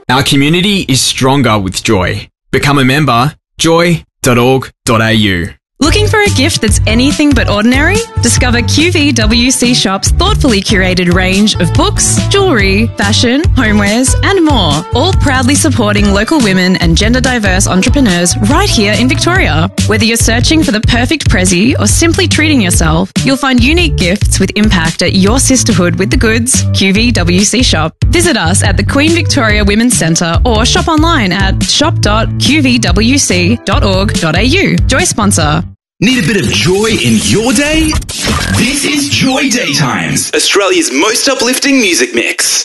Our community is stronger with Joy. Become a member, joy.org.au. Looking for a gift that's anything but ordinary? Discover QVWC Shop's thoughtfully curated range of books, jewellery, fashion, homewares and more, all proudly supporting local women and gender diverse entrepreneurs right here in Victoria. Whether you're searching for the perfect prezi or simply treating yourself, you'll find unique gifts with impact at your sisterhood with the goods, QVWC Shop. Visit us at the Queen Victoria Women's Centre or shop online at shop.qvwc.org.au. Joy sponsor. Need a bit of joy in your day? This is Joy Daytimes, Australia's most uplifting music mix.